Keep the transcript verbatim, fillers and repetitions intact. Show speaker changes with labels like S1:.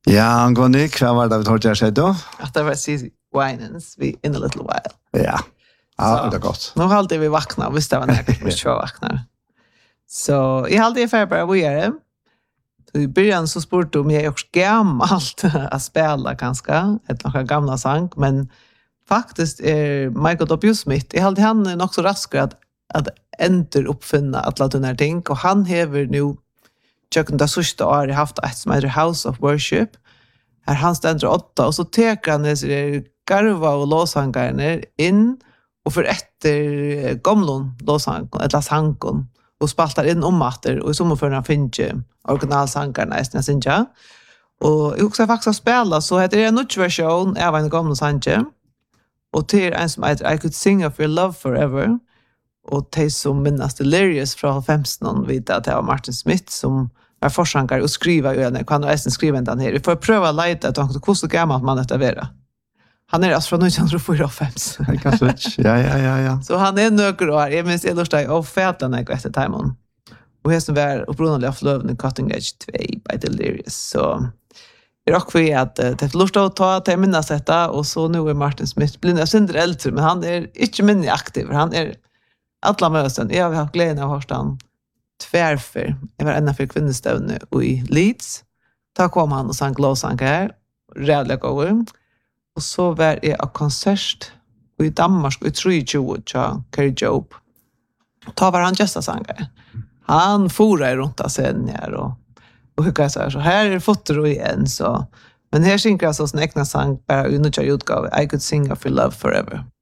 S1: Ja, Angonik, vad var det vi tog jag sig då?
S2: Att det var Cici Winans vi in a little while.
S1: Ja. Ja, det är gott.
S2: Nu hade vi vakna, visst det var näkert vi två vaknar. Så jag hade för bara vi är det. I början så spurte om jag också gammalt att spela ganska ett några gamla sång, men faktiskt är Michael W. Smith, jag hade han är också raskare att att enter uppfinna att låta den här ting, och han hever nu tjöken det sista året haft ett som heter House of Worship. Här han ständer åtta, och så teker han dessa garva och låsangarna in och för efter gamlon låsang, eller sankon, och spaltar in om matter, och i sommarförna finns ju originalsangarna i sina sinja. Och jag också faktiskt spela, så heter det en ny version av en gamla sanje, och till en som heter I Could Sing of Your Love Forever. Och det som minnas Delirious från femton vid att det var Martin Smith som var forsankare och skriva ju när kan resten skriva den här. Vi får pröva lite att han hur så gammal man det vara. Han är alltså från nittonhundrafyrtiofem.
S1: Det kan så. Ja ja ja ja.
S2: Så han är några år. Jag minns det lustigt och fäta när jag efter timon. Och här som var upprunaliga flövning Cutting Edge två by Delirious. Så jag rock för att det lustigt att ta till minnas detta, och så nu är Martin Smith blir synder äldre, men han är inte minne aktiv. Han är alla möten. Jag har haft glädjen av Horstan tvärför. Jag var ena för kvinnestövne i Leeds. Då kom han och sang låsang här. Rädliga gånger. Och så var jag av konsert i Danmark i tjugo tja Carrie Job. Då var han gästasangare. Han forade runt av scenen här och och hur kan jag säga så här är foto igen så. Men här synger jag så sin egna sang bara i nya utgåva I Could Sing of Your Love Forever.